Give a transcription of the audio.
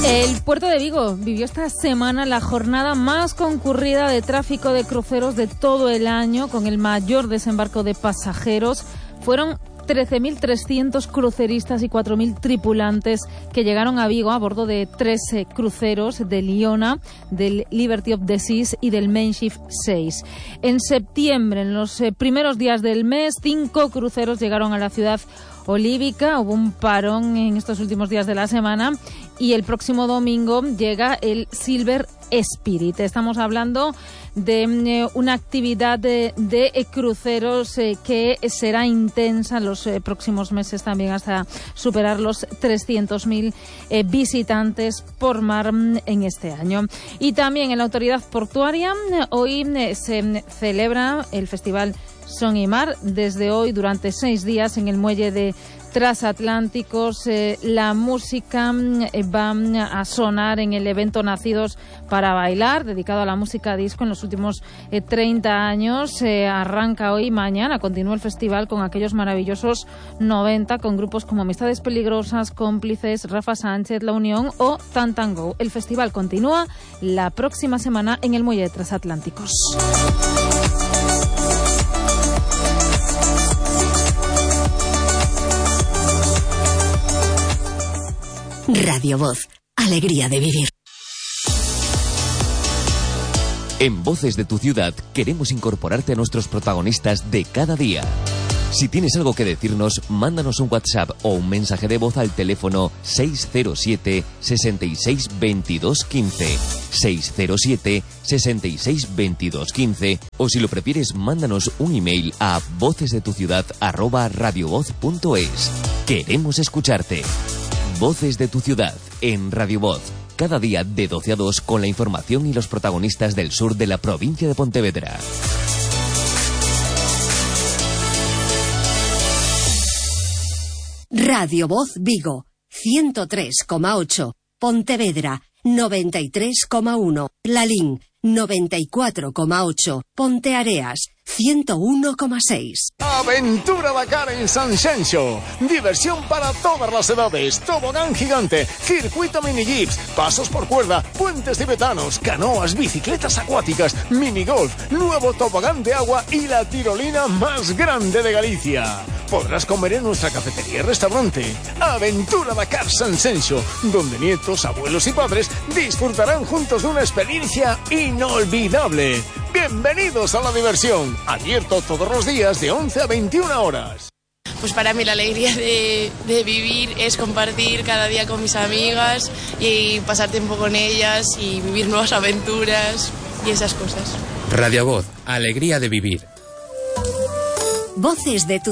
El puerto de Vigo vivió esta semana la jornada más concurrida de tráfico de cruceros de todo el año, con el mayor desembarco de pasajeros. Fueron 13.300 cruceristas y 4.000 tripulantes que llegaron a Vigo a bordo de 13 cruceros del Iona, del Liberty of the Seas y del Mein Schiff 6. En septiembre, en los primeros días del mes, 5 cruceros llegaron a la ciudad olívica. Hubo un parón en estos últimos días de la semana y el próximo domingo llega el Silver Spirit. Estamos hablando de una actividad de cruceros que será intensa en los próximos meses también, hasta superar los 300.000 visitantes por mar en este año. Y también en la autoridad portuaria hoy se celebra el Festival Son y Mar. Desde hoy, durante 6 días, en el muelle de Transatlánticos, la música va a sonar en el evento Nacidos para Bailar, dedicado a la música disco en los últimos 30 años. Arranca hoy y mañana, continúa el festival con aquellos maravillosos 90, con grupos como Amistades Peligrosas, Cómplices, Rafa Sánchez, La Unión o Tantango. El festival continúa la próxima semana en el muelle de Transatlánticos. Radio Voz, alegría de vivir. En Voces de tu Ciudad queremos incorporarte a nuestros protagonistas de cada día. Si tienes algo que decirnos, mándanos un WhatsApp o un mensaje de voz al teléfono 607 66 22 15, 607 66 22 15, o si lo prefieres, mándanos un email a vocesdetuciudad@radiovoz.es. Queremos escucharte. Voces de tu Ciudad en Radio Voz. Cada día de 12 a 2 con la información y los protagonistas del sur de la provincia de Pontevedra. Radio Voz Vigo, 103,8. Pontevedra, 93,1. Lalín, 94,8. Ponteareas, 101,6. Aventura Dakar en San Xenxo. Diversión para todas las edades. Tobogán gigante, circuito mini jeeps, pasos por cuerda, puentes tibetanos, canoas, bicicletas acuáticas, minigolf, nuevo tobogán de agua y la tirolina más grande de Galicia. Podrás comer en nuestra cafetería y restaurante. Aventura Dakar San Xenxo, donde nietos, abuelos y padres disfrutarán juntos de una experiencia inolvidable. Bienvenidos a la diversión. Abierto todos los días de 11 a 21 horas. Pues para mí la alegría de vivir es compartir cada día con mis amigas y pasar tiempo con ellas y vivir nuevas aventuras y esas cosas. Radio Voz, alegría de vivir. Voces de tu